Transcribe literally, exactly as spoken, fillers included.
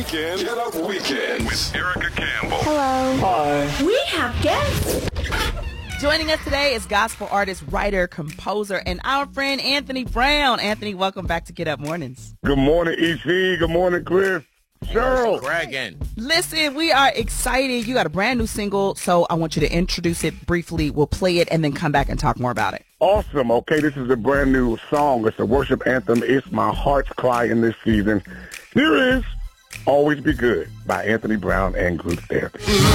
weekend. Get Up Weekend with Erica Campbell. Hello. Hi. We have guests. Joining us today is gospel artist, writer, composer, and our friend Anthony Brown. Anthony, welcome back to Get Up Mornings. Good morning, E C. Good morning, Cliff. Cheryl. Dragon. Listen, we are excited. You got a brand new single, so I want you to introduce it briefly. We'll play it and then come back and talk more about it. Awesome. Okay, this is a brand new song. It's a worship anthem. It's my heart's cry in this season. Here is Always Be Good by Anthony Brown and Group Therapy.